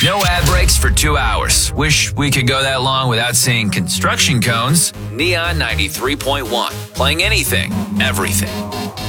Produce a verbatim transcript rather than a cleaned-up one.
No ad breaks for two hours. Wish we could go that long without seeing construction cones. Neon ninety-three point one. Playing anything, everything.